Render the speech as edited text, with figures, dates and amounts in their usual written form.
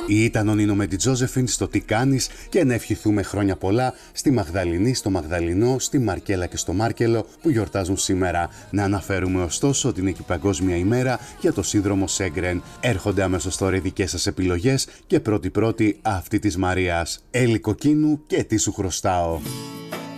Ήταν ο Νίνο με τη Τζόζεφιν στο Τι κάνεις και να ευχηθούμε χρόνια πολλά στη Μαγδαληνή, στο Μαγδαλινό, στη Μαρκέλα και στο Μάρκελο που γιορτάζουν σήμερα. Να αναφέρουμε ωστόσο ότι είναι και η Παγκόσμια ημέρα για το σύνδρομο Σέγκρεν. Έρχονται αμέσως τώρα οι δικές σας επιλογές και πρώτη αυτή της Μαρίας. Έλλη Κοκκίνου και τι σου χρωστάω.